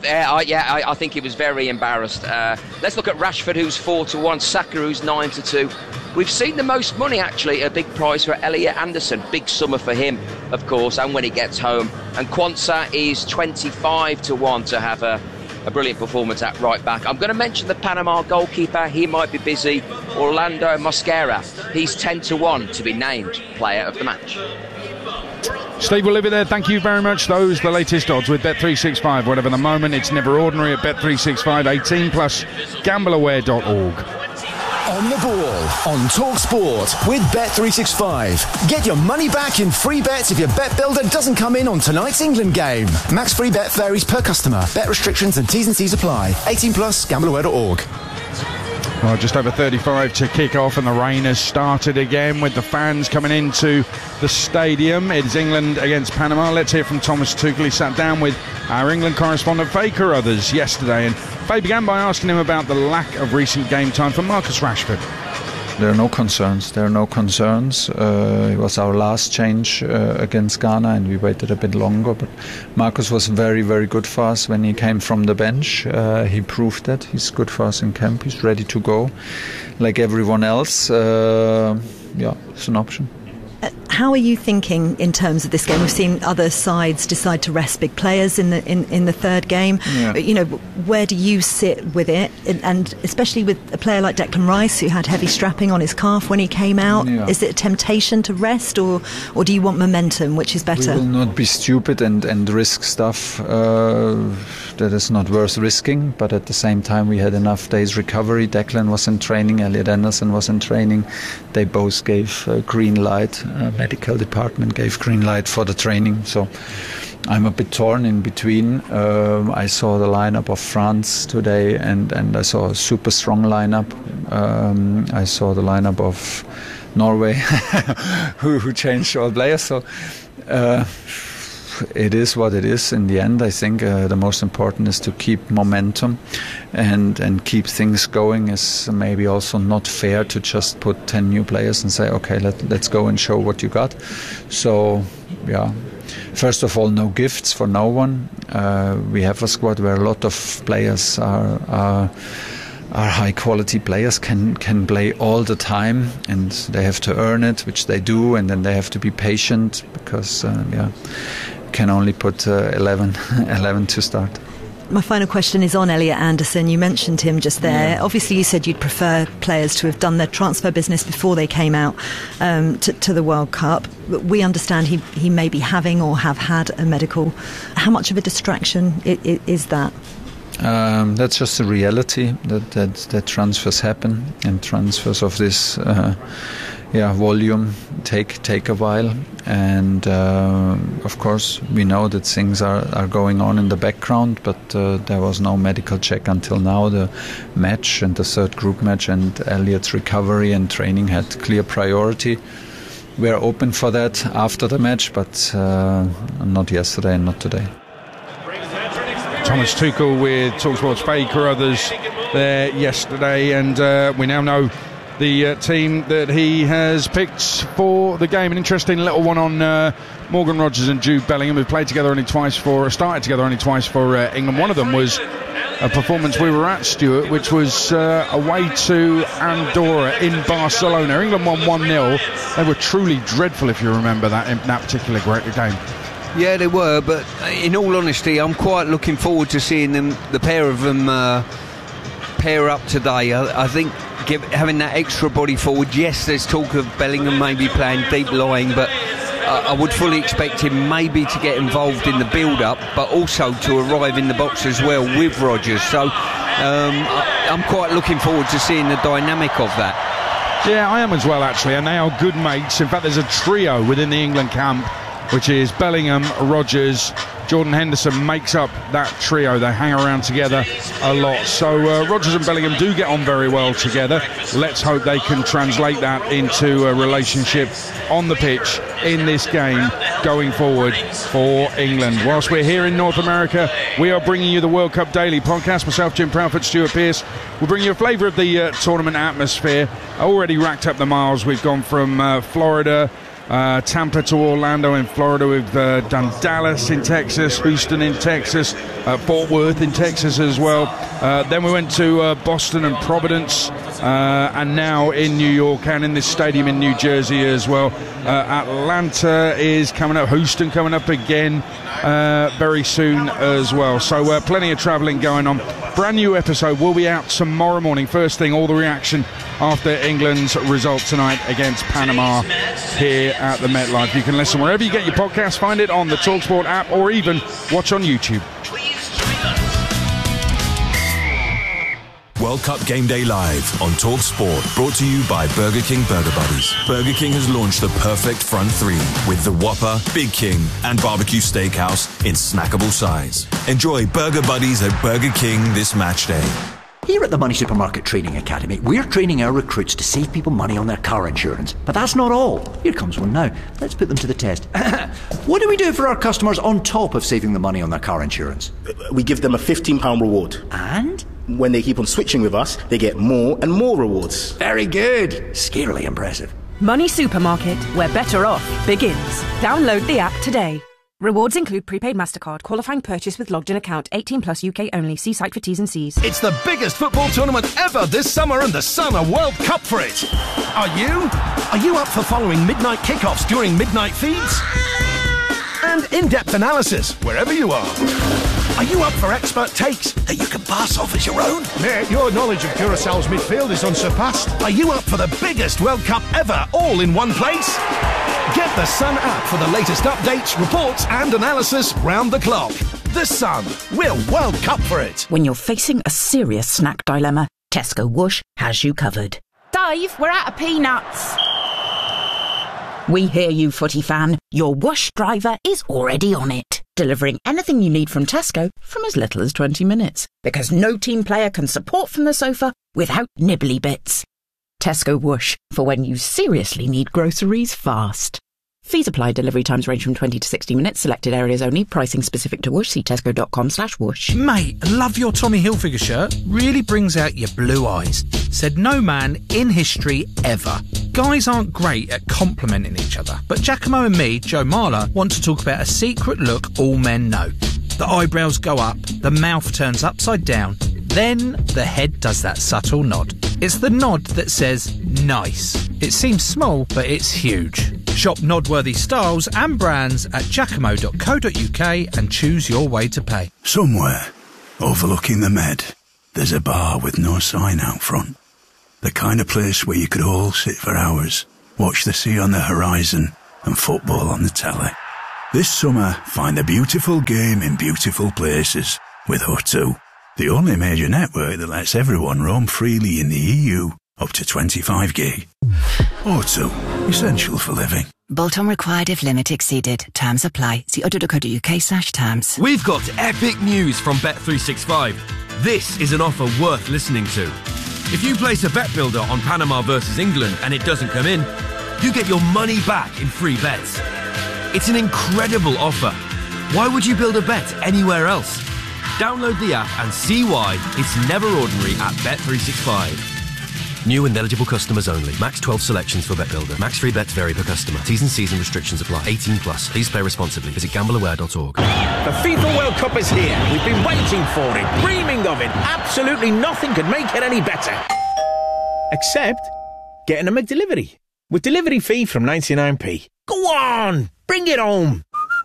I think he was very embarrassed. Let's look at Rashford, who's 4 to 1, Saka, who's 9 to 2. We've seen the most money, actually, a big prize for Elliot Anderson. Big summer for him, of course, and when he gets home. And Kwanzaa is 25 to 1 to have a brilliant performance at right back. I'm going to mention the Panama goalkeeper. He might be busy. Orlando Mosquera. He's 10 to 1 to be named player of the match. Steve, we'll leave it there. Thank you very much. Those the latest odds with Bet365. Whatever the moment, it's never ordinary at Bet365. 18 plus, gambleaware.org. On the ball, on Talk Sport with Bet365. Get your money back in free bets if your bet builder doesn't come in on tonight's England game. Max free bet varies per customer. Bet restrictions and T's and C's apply. 18 plus, gambleaware.org. Well, just over 35 to kick off, and the rain has started again with the fans coming into the stadium. It's England against Panama. Let's hear from Thomas Tuchel. He sat down with our England correspondent Faye Carruthers yesterday, and Faye began by asking him about the lack of recent game time for Marcus Rashford. There are no concerns. It was our last change against Ghana, and we waited a bit longer. But Marcus was very, very good for us when he came from the bench. He proved that. He's good for us in camp. He's ready to go, like everyone else. It's an option. How are you thinking in terms of this game? We've seen other sides decide to rest big players in the third game. Yeah. You know, where do you sit with it? And especially with a player like Declan Rice, who had heavy strapping on his calf when he came out. Yeah. Is it a temptation to rest, or do you want momentum, which is better? We will not be stupid and risk stuff that is not worth risking. But at the same time, we had enough days recovery. Declan was in training. Elliot Anderson was in training. They both gave green light. Medical department gave green light for the training, so I'm a bit torn in between. I saw the lineup of France today, and I saw a super strong lineup. I saw the lineup of Norway, who changed all players. So it is what it is. In the end, I think the most important is to keep momentum and keep things going. Is maybe also not fair to just put 10 new players and say, okay, let's go and show what you got. So, yeah. First of all, no gifts for no one. We have a squad where a lot of players are are high quality players, can play all the time, and they have to earn it, which they do, and then they have to be patient because can only put 11 to start. My final question is on Elliot Anderson. You mentioned him just there. Obviously, you said you'd prefer players to have done their transfer business before they came out to the World Cup. But we understand he may be having or have had a medical. How much of a distraction is that? That's just a reality that transfers happen, and transfers of this volume take a while, and of course we know that things are going on in the background, but there was no medical check until now. The match and the third group match and Elliot's recovery and training had clear priority. We are open for that after the match, but not yesterday and not today. Thomas Tuchel with TalkSport's Faye Carruthers there yesterday, and we now know the team that he has picked for the game. An interesting little one on Morgan Rogers and Jude Bellingham, who started together only twice for England. One of them was a performance we were at, Stuart, which was away to Andorra in Barcelona. England won 1-0. They were truly dreadful, if you remember that, in that particular great game. Yeah, they were, but in all honesty, I'm quite looking forward to seeing the pair of them pair up today. I think having that extra body forward, yes, there's talk of Bellingham maybe playing deep lying, but I would fully expect him maybe to get involved in the build-up, but also to arrive in the box as well with Rogers. So I'm quite looking forward to seeing the dynamic of that. Yeah, I am as well, actually, and they are good mates. In fact, there's a trio within the England camp, which is Bellingham, Rogers, Jordan Henderson makes up that trio. They hang around together a lot. So Rogers and Bellingham do get on very well together. Let's hope they can translate that into a relationship on the pitch in this game going forward for England. Whilst we're here in North America, we are bringing you the World Cup Daily podcast. Myself, Jim Proudfoot, Stuart Pearce. We'll bring you a flavour of the tournament atmosphere. Already racked up the miles. We've gone from Florida, Tampa to Orlando in Florida. We've done Dallas in Texas, Houston in Texas, Fort Worth in Texas as well. Then we went to Boston and Providence, and now in New York and in this stadium in New Jersey as well. Atlanta is coming up, Houston coming up again very soon as well. So plenty of travelling going on. Brand new episode will be out tomorrow morning. First thing, all the reaction after England's result tonight against Panama here at the MetLife. You can listen wherever you get your podcasts, find it on the TalkSport app, or even watch on YouTube. World Cup Game Day Live on TalkSport, brought to you by Burger King Burger Buddies. Burger King has launched the perfect front three with the Whopper, Big King and Barbecue Steakhouse in snackable size. Enjoy Burger Buddies at Burger King this match day. Here at the Money Supermarket Training Academy, we're training our recruits to save people money on their car insurance. But that's not all. Here comes one now. Let's put them to the test. What do we do for our customers on top of saving the money on their car insurance? We give them a £15 reward. And? When they keep on switching with us, they get more and more rewards. Very good. Scarily impressive. Money Supermarket, where better off begins. Download the app today. Rewards include prepaid MasterCard, qualifying purchase with logged-in account, 18 plus UK only. See site for T's and C's. It's the biggest football tournament ever this summer, and the Sun are World Cup for it. Are you? Are you up for following midnight kickoffs during midnight feeds? And in-depth analysis wherever you are. Are you up for expert takes that you can pass off as your own? Mate, your knowledge of Curaçao's midfield is unsurpassed. Are you up for the biggest World Cup ever, all in one place? Get the Sun app for the latest updates, reports and analysis round the clock. The Sun, we're World Cup for it. When you're facing a serious snack dilemma, Tesco Whoosh has you covered. Dave, we're out of peanuts. We hear you, footy fan. Your Whoosh driver is already on it, delivering anything you need from Tesco from as little as 20 minutes. Because no team player can support from the sofa without nibbly bits. Tesco Whoosh, for when you seriously need groceries fast. Fees apply. Delivery times range from 20 to 60 minutes. Selected areas only. Pricing specific to Whoosh. See tesco.com/whoosh. Mate, love your Tommy Hilfiger shirt. Really brings out your blue eyes. Said no man in history ever. Guys aren't great at complimenting each other, but Giacomo and me, Joe Marler, want to talk about a secret look all men know. The eyebrows go up, the mouth turns upside down, Then the head does that subtle nod. It's the nod that says nice. It seems small, but it's huge. Shop nod-worthy styles and brands at giacomo.co.uk and choose your way to pay. Somewhere, overlooking the Med, there's a bar with no sign out front. The kind of place where you could all sit for hours, watch the sea on the horizon and football on the telly. This summer, find the beautiful game in beautiful places with O2, the only major network that lets everyone roam freely in the EU up to 25 gig. O2, essential for living. Bolt-on required if limit exceeded. Terms apply. See o2.co.uk/terms. We've got epic news from Bet365. This is an offer worth listening to. If you place a bet builder on Panama versus England and it doesn't come in, you get your money back in free bets. It's an incredible offer. Why would you build a bet anywhere else? Download the app and see why it's never ordinary at Bet365. New and eligible customers only. Max 12 selections for Bet Builder. Max free bets vary per customer. T's and C's and restrictions apply. 18 plus. Please play responsibly. Visit gambleaware.org. The FIFA World Cup is here. We've been waiting for it, dreaming of it. Absolutely nothing could make it any better. Except getting a McDelivery. With delivery fee from 99p. Go on! Bring it home!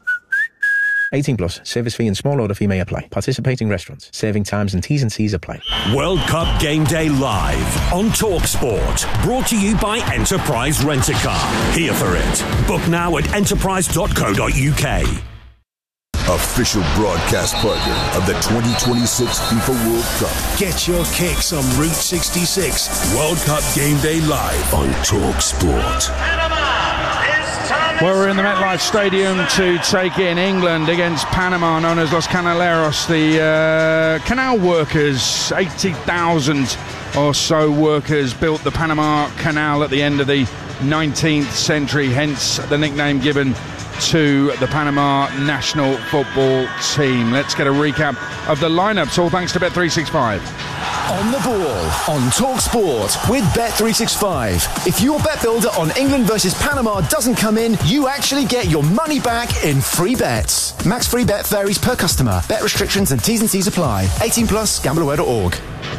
18 plus. Service fee and small order fee may apply. Participating restaurants. Serving times and T's and C's apply. World Cup Game Day live on TalkSport. Brought to you by Enterprise Rent-A-Car. Here for it. Book now at enterprise.co.uk. Official broadcast partner of the 2026 FIFA World Cup. Get your kicks on Route 66. World Cup Game Day live on TalkSport. Well, we're in the MetLife Stadium to take in England against Panama, known as Los Canaleros. The canal workers, 80,000 or so workers, built the Panama Canal at the end of the 19th century, hence the nickname given to the Panama national football team. Let's get a recap of the lineups, all thanks to Bet365. On the ball, on TalkSport with Bet365. If your bet builder on England versus Panama doesn't come in, you actually get your money back in free bets. Max free bet varies per customer. Bet restrictions and T's and C's apply. 18 plus, gambleaware.org.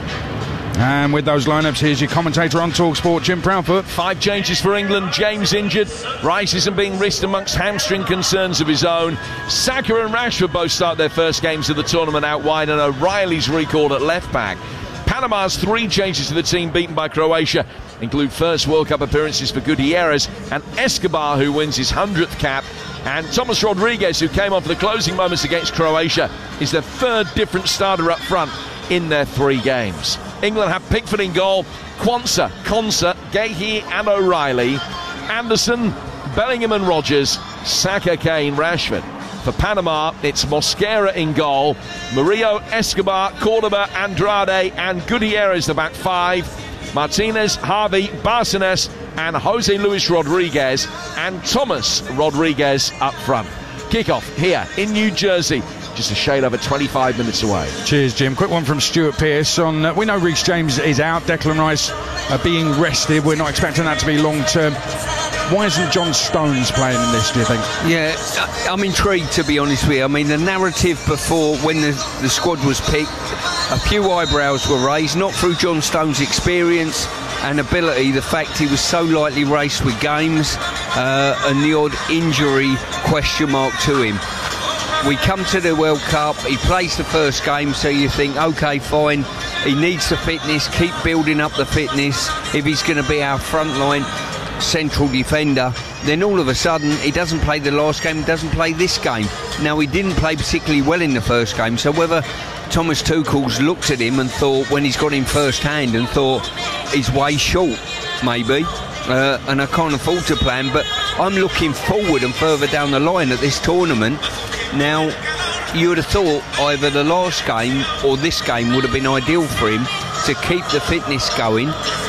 And with those lineups, here's your commentator on TalkSport, Jim Proudfoot. 5 changes for England. James injured. Rice isn't being risked amongst hamstring concerns of his own. Saka and Rashford both start their first games of the tournament out wide, and O'Reilly's recalled at left back. Panama's 3 changes to the team beaten by Croatia include first World Cup appearances for Gutierrez and Escobar, who wins his 100th cap, and Thomas Rodriguez, who came on for the closing moments against Croatia, is the 3rd different starter up front in their 3 games. England have Pickford in goal, Quansah, Konsa, Gahey and O'Reilly, Anderson, Bellingham and Rodgers, Saka, Kane, Rashford. For Panama, it's Mosquera in goal, Murillo, Escobar, Cordoba, Andrade and Gutierrez the back 5, Martinez, Harvey, Barcenas and Jose Luis Rodriguez, and Thomas Rodriguez up front. Kickoff here in New Jersey, just a shade over 25 minutes away. Cheers, Jim. Quick one from Stuart Pearce on we know Reece James is out, Declan Rice being rested. We're not expecting that to be long term. Why isn't John Stones playing in this, do you think? Yeah, I'm intrigued, to be honest with you. I mean, the narrative before, when the squad was picked, a few eyebrows were raised, not through John Stones' experience and ability, the fact he was so lightly raced with games, and the odd injury question mark to him. We come to the World Cup, he plays the first game, so you think, OK, fine, he needs the fitness, keep building up the fitness. If he's going to be our frontline central defender, then all of a sudden he doesn't play the last game, he doesn't play this game. Now, he didn't play particularly well in the first game, so whether Thomas Tuchel's looked at him and thought, when he's got him first hand, and thought he's way short, maybe, and I can't afford to plan, but I'm looking forward and further down the line at this tournament. Now, you would have thought either the last game or this game would have been ideal for him to keep the fitness going,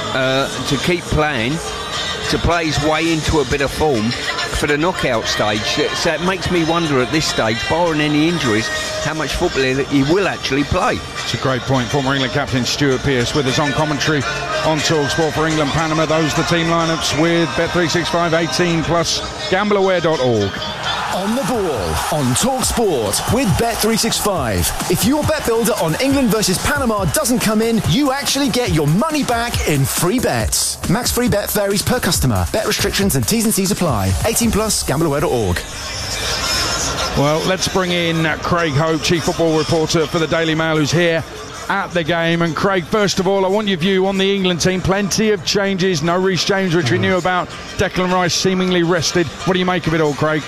to keep playing, to play his way into a bit of form for the knockout stage. So it makes me wonder at this stage, barring any injuries, how much football he will actually play. It's a great point. Former England captain Stuart Pearce with us on commentary on TalkSport for England Panama. Those are the team lineups with Bet365 18 plus, gambleaware.org. On the Ball on Talk Sport with Bet365. If your bet builder on England versus Panama doesn't come in, you actually get your money back in free bets. Max free bet varies per customer. Bet restrictions and T's and C's apply. 18 plus, gambleaware.org. Well, let's bring in Craig Hope, Chief Football Reporter for the Daily Mail, who's here at the game. And Craig, first of all, I want your view on the England team. Plenty of changes. No Reece James, which we knew about. Declan Rice seemingly rested. What do you make of it all, Craig?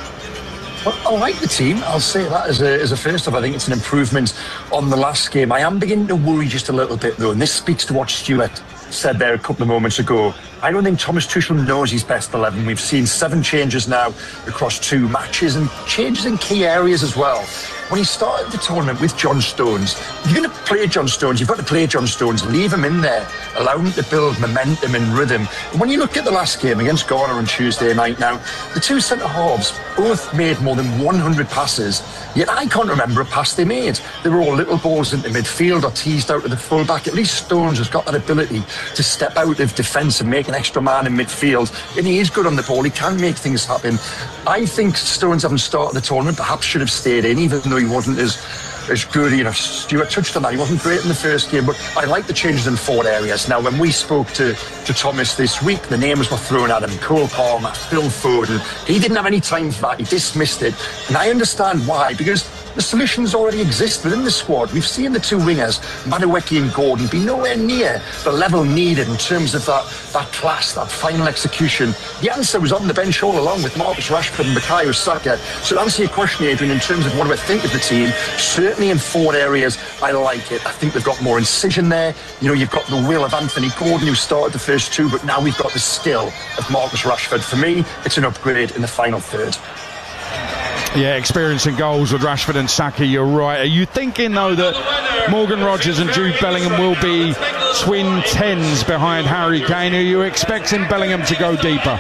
Well, I like the team. I'll say that as a first off. I think it's an improvement on the last game. I am beginning to worry just a little bit, though, and this speaks to what Stuart said there a couple of moments ago. I don't think Thomas Tuchel knows his best 11. We've seen 7 changes now across 2 matches, and changes in key areas as well. When he started the tournament with John Stones, if you're going to play John Stones, you've got to play John Stones, leave him in there, allow him to build momentum and rhythm. And when you look at the last game against Ghana on Tuesday night now, the 2 centre-halves both made more than 100 passes, yet I can't remember a pass they made. They were all little balls into midfield or teased out to the full-back. At least Stones has got that ability to step out of defence and make an extra man in midfield, and he is good on the ball. He can make things happen. I think Stones haven't started the tournament, perhaps should have stayed in, even though he wasn't as good. You know, Stuart touched on that. He wasn't great in the first game, but I like the changes in 4 areas. Now, when we spoke to Thomas this week, the names were thrown at him: Cole Palmer, Phil Foden. He didn't have any time for that. He dismissed it, and I understand why, because the solutions already exist within the squad. We've seen the 2 wingers, Madueke and Gordon, be nowhere near the level needed in terms of that class, that final execution. The answer was on the bench all along with Marcus Rashford and Bukayo Saka. So to answer your question, Adrian, in terms of what do I think of the team, certainly in 4 areas, I like it. I think they've got more incision there. You know, you've got the will of Anthony Gordon, who started the first 2, but now we've got the skill of Marcus Rashford. For me, it's an upgrade in the final third. Yeah, experiencing goals with Rashford and Saka, you're right. Are you thinking, though, that Morgan Rogers and Jude Bellingham will be twin 10s behind Harry Kane? Are you expecting Bellingham to go deeper?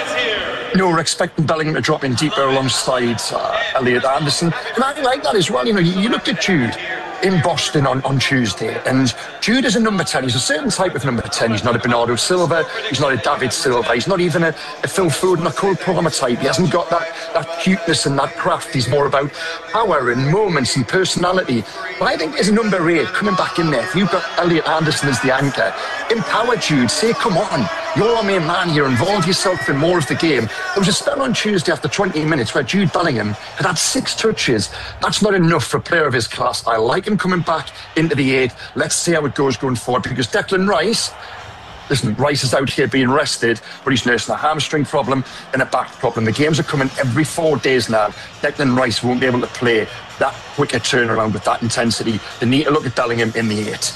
No, we're expecting Bellingham to drop in deeper alongside Elliot Anderson. And I like that as well. You know, you looked at Jude in Boston on Tuesday, and Jude is a number 10. He's a certain type of number 10. He's not a Bernardo Silva, he's not a David Silva, he's not even a Phil Foden or Cole Palmer type. He hasn't got that cuteness and that craft. He's more about power and moments and personality. But I think as a number 8 coming back in there, if you've got Elliot Anderson as the anchor, empower Jude, say come on, you're our main man here, involve yourself in more of the game. There was a spell on Tuesday after 20 minutes where Jude Bellingham had 6 touches. That's not enough for a player of his class. I like him coming back into the 8. Let's see how it goes going forward, because Declan Rice, listen, Rice is out here being rested, but he's nursing a hamstring problem and a back problem. The games are coming every 4 days now. Declan Rice won't be able to play that quicker turnaround with that intensity. They need to look at Bellingham in the 8.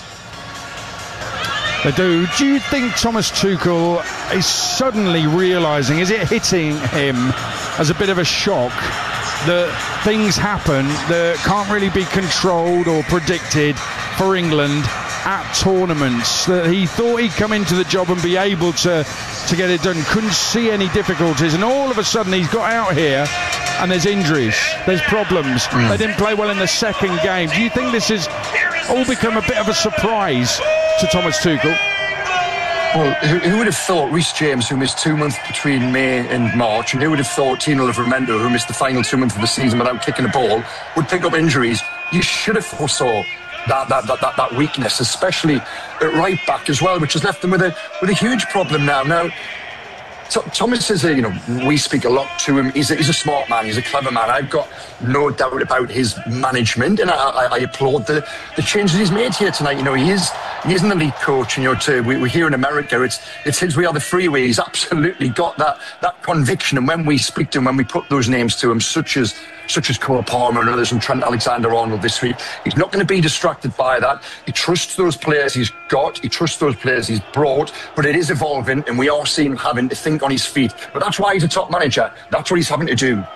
They do. Do you think Thomas Tuchel is suddenly realising, is it hitting him as a bit of a shock that things happen that can't really be controlled or predicted for England at tournaments, that he thought he'd come into the job and be able to get it done, couldn't see any difficulties, and all of a sudden he's got out here and there's injuries, there's problems. They didn't play well in the second game. Do you think this has all become a bit of a surprise to Thomas Tuchel? Well, who would have thought Reece James, who missed 2 months between May and March, and who would have thought Tino Livramento, who missed the final 2 months of the season without kicking a ball, would pick up injuries? You should have foresaw that weakness, especially at right back as well, which has left them with a huge problem now. Now, Thomas is we speak a lot to him. He's a smart man. He's a clever man. I've got no doubt about his management, and I applaud the changes he's made here tonight. You know, he is an elite coach, and we hear in America, it's his way or the freeway. He's absolutely got that conviction, and when we speak to him, when we put those names to him, such as Cole Palmer and others, and Trent Alexander-Arnold this week, he's not going to be distracted by that. He trusts those players he's got, he trusts those players he's brought, but it is evolving, and we are seeing him having to think on his feet. But that's why he's a top manager. That's what he's having to do.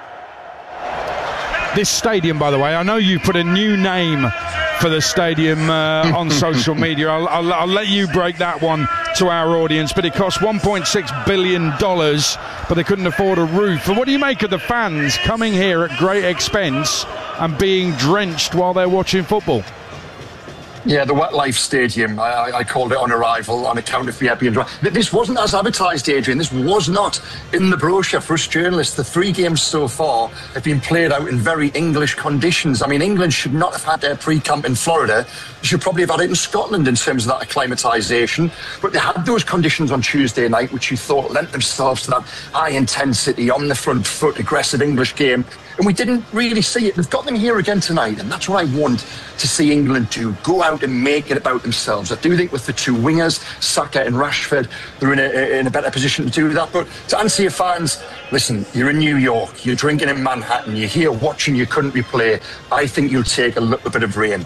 This stadium, by the way, I know you put a new name for the stadium on social media. I'll let you break that one to our audience, but it cost $1.6 billion, but they couldn't afford a roof. And what do you make of the fans coming here at great expense and being drenched while they're watching football? Yeah, the Wetlife Stadium, I called it on arrival on account of VIP and drive. This wasn't as advertised, Adrian. This was not in the brochure for us journalists. The 3 games so far have been played out in very English conditions. I mean, England should not have had their pre-camp in Florida. They should probably have had it in Scotland in terms of that acclimatisation. But they had those conditions on Tuesday night, which you thought lent themselves to that high intensity, on the front foot, aggressive English game. And we didn't really see it. They've got them here again tonight, and that's what I want to see England do. Go out and make it about themselves. I do think with the 2 wingers, Saka and Rashford, they're in a better position to do that. But to answer your fans, listen, you're in New York, you're drinking in Manhattan, you're here watching your country play. I think you'll take a little bit of rain.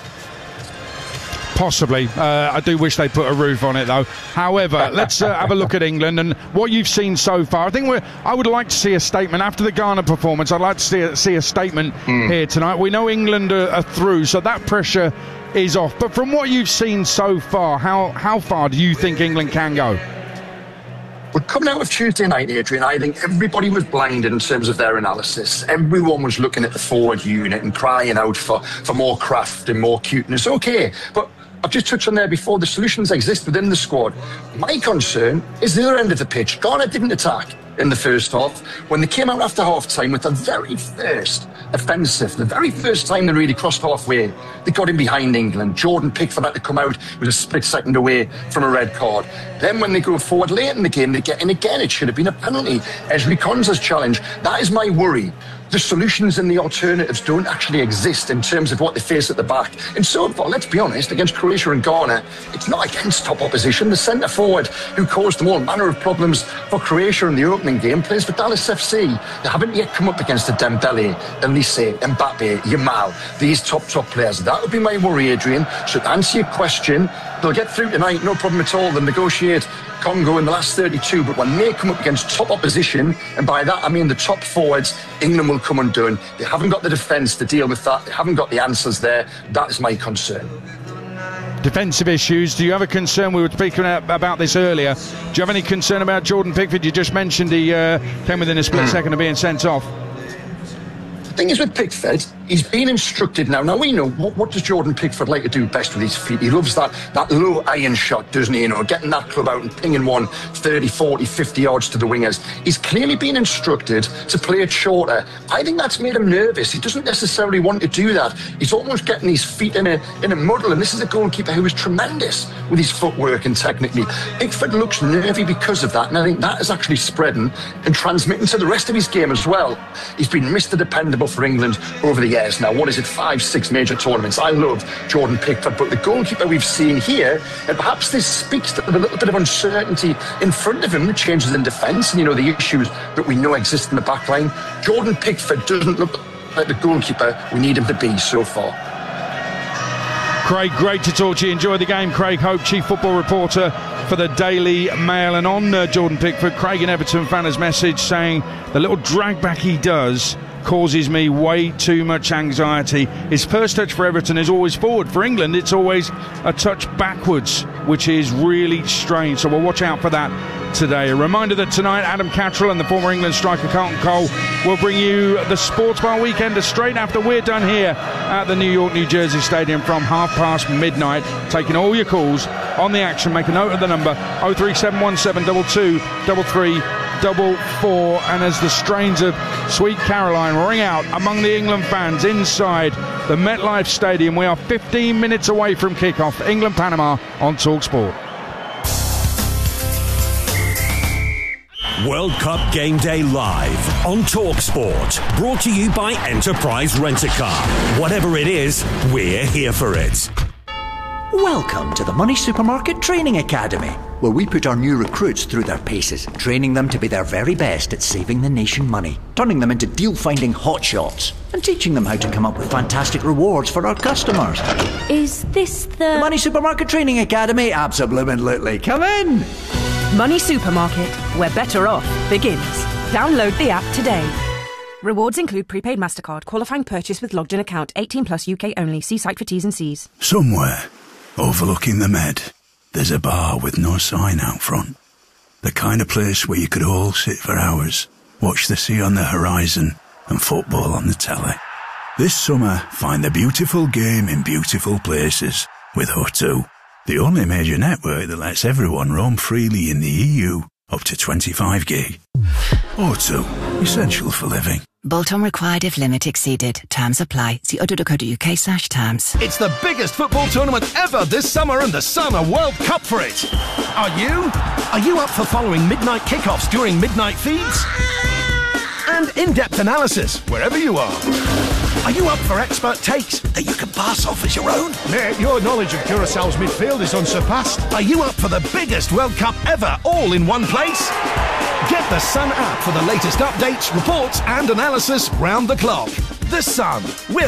Possibly. I do wish they put a roof on it, though. However, let's have a look at England and what you've seen so far. I would like to see a statement after the Ghana performance. I'd like to see a statement here tonight. We know England are through, so that pressure is off. But from what you've seen so far, how far do you think England can go? Well, coming out of Tuesday night, Adrian, I think everybody was blinded in terms of their analysis. Everyone was looking at the forward unit and crying out for more craft and more cuteness. Okay, but I've just touched on there before, the solutions exist within the squad. My concern is the other end of the pitch. Ghana didn't attack in the first half. When they came out after half-time with the very first offensive, the very first time they really crossed halfway, they got in behind England. Jordan Pickford had to come out, was a split second away from a red card. Then when they go forward late in the game, they get in again. It should have been a penalty. Ezri Konsa's challenge. That is my worry. The solutions and the alternatives don't actually exist in terms of what they face at the back. And so far, let's be honest, against Croatia and Ghana, it's not against top opposition. The centre forward who caused them all manner of problems for Croatia in the opening game plays for Dallas FC. They haven't yet come up against the Dembele, Elise, Mbappe, Yamal, these top players. That would be my worry, Adrian. So to answer your question, they'll get through tonight, no problem at all. They'll negotiate Congo in the last 32, but when they come up against top opposition, and by that I mean the top forwards, England will come undone. They haven't got the defence to deal with that. They haven't got the answers there. That is my concern. Defensive issues. Do you have a concern? We were speaking about this earlier. Do you have any concern about Jordan Pickford? You just mentioned he came within a split second of being sent off. The thing is with Pickford, he's been instructed now. Now we know what does Jordan Pickford like to do best with his feet. He loves that low iron shot, doesn't he? You know, getting that club out and pinging one 30, 40, 50 yards to the wingers. He's clearly been instructed to play it shorter. I think that's made him nervous. He doesn't necessarily want to do that. He's almost getting his feet in a muddle, and this is a goalkeeper who is tremendous with his footwork and technically. Pickford looks nervy because of that, and I think that is actually spreading and transmitting to the rest of his game as well. He's been Mr. Dependable for England over the years now. What is it, 5, 6 major tournaments? I love Jordan Pickford, but the goalkeeper we've seen here, and perhaps this speaks to the little bit of uncertainty in front of him, the changes in defence and, you know, the issues that we know exist in the back line. Jordan Pickford doesn't look like the goalkeeper we need him to be so far. Craig, great to talk to you. Enjoy the game. Craig Hope, Chief Football Reporter for the Daily Mail. And on Jordan Pickford, Craig, an Everton fan, has message saying the little drag back he does causes me way too much anxiety. His first touch for Everton is always forward. For England, it's always a touch backwards, which is really strange. So we'll watch out for that today. A reminder that tonight, Adam Cattrall and the former England striker Carlton Cole will bring you the Sports Bar Weekender straight after we're done here at the New York, New Jersey Stadium from midnight. Taking all your calls on the action. Make a note of the number 0371722 3344. And as the strains of Sweet Caroline ring out among the England fans inside the MetLife Stadium, we are 15 minutes away from kickoff. England-Panama on TalkSport. World Cup Game Day live on TalkSport. Brought to you by Enterprise Rent-A-Car. Whatever it is, we're here for it. Welcome to the Money Supermarket Training Academy, where we put our new recruits through their paces, training them to be their very best at saving the nation money, turning them into deal-finding hotshots, and teaching them how to come up with fantastic rewards for our customers. Is this the Money Supermarket Training Academy? Absolutely. Come in! Money Supermarket, where better off begins. Download the app today. Rewards include prepaid MasterCard, qualifying purchase with logged in account, 18 plus UK only. See site for T's and C's. Somewhere, overlooking the Med, there's a bar with no sign out front. The kind of place where you could all sit for hours, watch the sea on the horizon and football on the telly. This summer, find the beautiful game in beautiful places. With O2, the only major network that lets everyone roam freely in the EU, up to 25 gig. O2, essential for living. Bolt-on required if limit exceeded. Terms apply. See odo.co.uk/terms. It's the biggest football tournament ever this summer and the Sun are World Cup for it. Are you? Are you up for following midnight kickoffs during midnight feeds? And in-depth analysis wherever you are. Are you up for expert takes that you can pass off as your own? Mate, your knowledge of Curaçao's midfield is unsurpassed. Are you up for the biggest World Cup ever, all in one place? Get the Sun app for the latest updates, reports and analysis round the clock. The Sun will